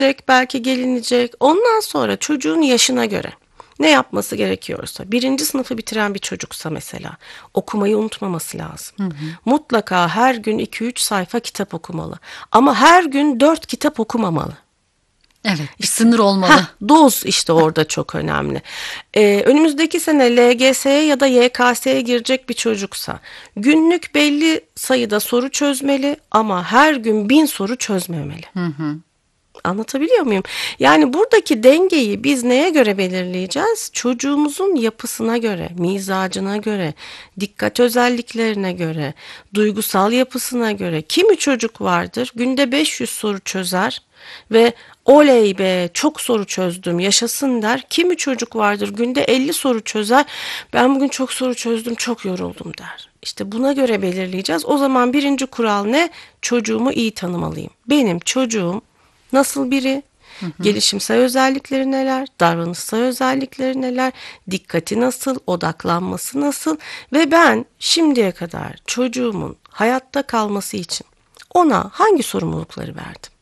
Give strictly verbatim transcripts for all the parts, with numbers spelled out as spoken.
belki gelinecek. Ondan sonra çocuğun yaşına göre ne yapması gerekiyorsa, birinci sınıfı bitiren bir çocuksa mesela okumayı unutmaması lazım. Hı hı. Mutlaka her gün iki üç sayfa kitap okumalı. Ama her gün dört kitap okumamalı. Evet, bir sınır olmalı. Heh, doz işte orada çok önemli. Ee, önümüzdeki sene L G S'ye ya da Y K S'ye girecek bir çocuksa günlük belli sayıda soru çözmeli ama her gün bin soru çözmemeli. Hı hı. Anlatabiliyor muyum? Yani buradaki dengeyi biz neye göre belirleyeceğiz? Çocuğumuzun yapısına göre, mizacına göre, dikkat özelliklerine göre, duygusal yapısına göre. Kimi çocuk vardır günde beş yüz soru çözer ve oley be çok soru çözdüm yaşasın der. Kimi çocuk vardır günde elli soru çözer, ben bugün çok soru çözdüm çok yoruldum der. İşte buna göre belirleyeceğiz. O zaman birinci kural ne? Çocuğumu iyi tanımalıyım. Benim çocuğum nasıl biri? Hı hı. Gelişimsel özellikleri neler? Davranışsal özellikleri neler? Dikkati nasıl? Odaklanması nasıl? Ve ben şimdiye kadar çocuğumun hayatta kalması için ona hangi sorumlulukları verdim?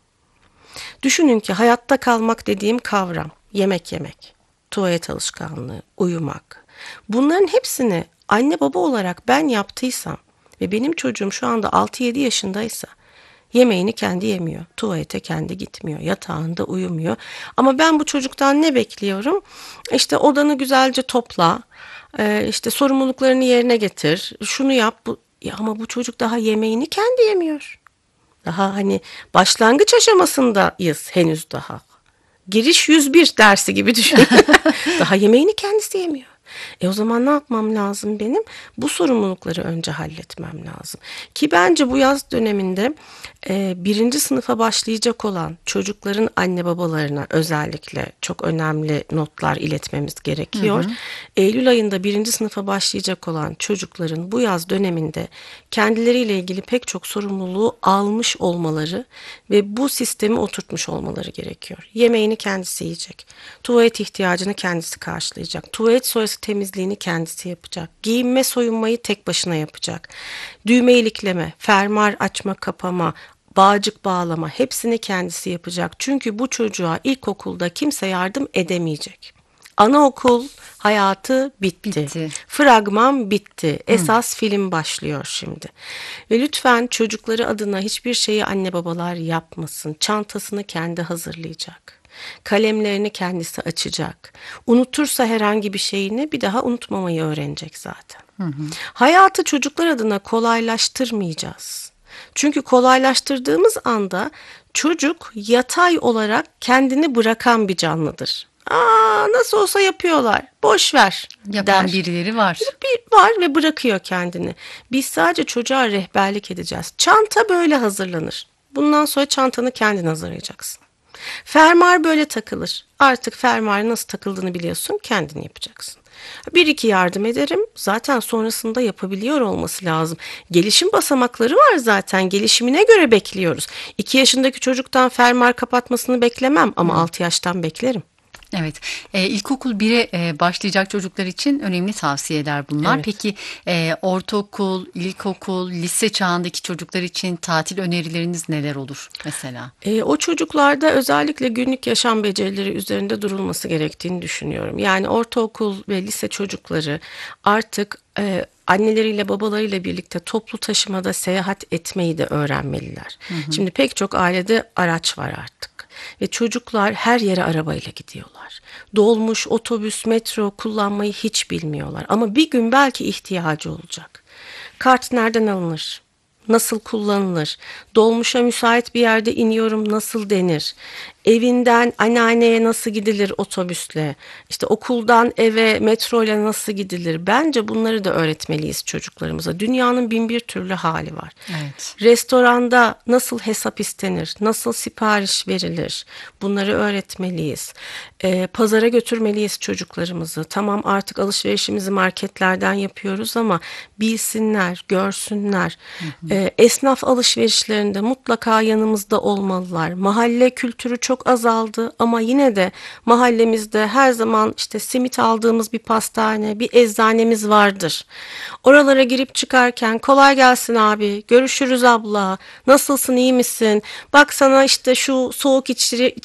Düşünün ki hayatta kalmak dediğim kavram, yemek yemek, tuvalet alışkanlığı, uyumak. Bunların hepsini anne baba olarak ben yaptıysam ve benim çocuğum şu anda altı yedi yaşındaysa yemeğini kendi yemiyor, tuvalete kendi gitmiyor, yatağında uyumuyor. Ama ben bu çocuktan ne bekliyorum? İşte odanı güzelce topla, işte sorumluluklarını yerine getir, şunu yap. Bu... Ya ama bu çocuk daha yemeğini kendi yemiyor. Daha hani başlangıç aşamasındayız henüz daha. Giriş yüz bir dersi gibi düşün. Daha yemeğini kendisi yemiyor. E o zaman ne yapmam lazım benim? Bu sorumlulukları önce halletmem lazım. Ki bence bu yaz döneminde e, birinci sınıfa başlayacak olan çocukların anne babalarına özellikle çok önemli notlar iletmemiz gerekiyor. Hı hı. Eylül ayında birinci sınıfa başlayacak olan çocukların bu yaz döneminde kendileriyle ilgili pek çok sorumluluğu almış olmaları ve bu sistemi oturtmuş olmaları gerekiyor. Yemeğini kendisi yiyecek. Tuvalet ihtiyacını kendisi karşılayacak. Tuvalet sonrası temizliğini kendisi yapacak. Giyinme soyunmayı tek başına yapacak. Düğme ilikleme, fermuar açma kapama, bağcık bağlama hepsini kendisi yapacak. Çünkü bu çocuğa ilkokulda kimse yardım edemeyecek. Anaokul hayatı bitti. bitti. Fragman bitti. Esas hmm. film başlıyor şimdi. Ve lütfen çocukları adına hiçbir şeyi anne babalar yapmasın. Çantasını kendi hazırlayacak. Kalemlerini kendisi açacak. Unutursa herhangi bir şeyini bir daha unutmamayı öğrenecek zaten. Hı hı. Hayatı çocuklar adına kolaylaştırmayacağız. Çünkü kolaylaştırdığımız anda çocuk yatay olarak kendini bırakan bir canlıdır. Aa, nasıl olsa yapıyorlar. Boş ver. Yapan der. birileri var. Bir var ve bırakıyor kendini. Biz sadece çocuğa rehberlik edeceğiz. Çanta böyle hazırlanır. Bundan sonra çantanı kendin hazırlayacaksın. Fermuar böyle takılır. Artık fermuar nasıl takıldığını biliyorsun, kendin yapacaksın. Bir iki yardım ederim. Zaten sonrasında yapabiliyor olması lazım. Gelişim basamakları var zaten. Gelişimine göre bekliyoruz. iki yaşındaki çocuktan fermuar kapatmasını beklemem ama hmm. altı yaştan beklerim. Evet, e, ilkokul bire e, başlayacak çocuklar için önemli tavsiyeler bunlar. Evet. Peki e, ortaokul, ilkokul, lise çağındaki çocuklar için tatil önerileriniz neler olur mesela? E, o çocuklarda özellikle günlük yaşam becerileri üzerinde durulması gerektiğini düşünüyorum. Yani ortaokul ve lise çocukları artık e, anneleriyle babalarıyla birlikte toplu taşımada seyahat etmeyi de öğrenmeliler. Hı hı. Şimdi pek çok ailede araç var artık. Ve çocuklar her yere arabayla gidiyorlar. Dolmuş, otobüs, metro kullanmayı hiç bilmiyorlar. Ama bir gün belki ihtiyacı olacak. Kart nereden alınır? Nasıl kullanılır? Dolmuşa müsait bir yerde iniyorum nasıl denir? Evinden anneanneye nasıl gidilir otobüsle? İşte okuldan eve metro ile nasıl gidilir? Bence bunları da öğretmeliyiz çocuklarımıza. Dünyanın bin bir türlü hali var. Evet. Restoranda nasıl hesap istenir? Nasıl sipariş verilir? Bunları öğretmeliyiz. Ee, pazara götürmeliyiz çocuklarımızı. Tamam artık alışverişimizi marketlerden yapıyoruz ama bilsinler, görsünler. Hı hı. Ee, esnaf alışverişlerinde mutlaka yanımızda olmalılar. Mahalle kültürü çok çok azaldı ama yine de mahallemizde her zaman işte simit aldığımız bir pastane, bir eczanemiz vardır. Oralara girip çıkarken kolay gelsin abi, görüşürüz abla, nasılsın, iyi misin? Bak sana işte şu soğuk içecek